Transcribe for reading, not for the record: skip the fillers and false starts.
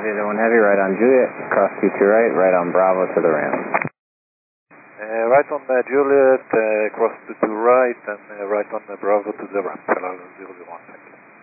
Data 1 Heavy, right on Juliet, cross Q2 right on Bravo to the ramp. Right on Juliet, cross to right, and right on Bravo to the ramp, 001, thank you.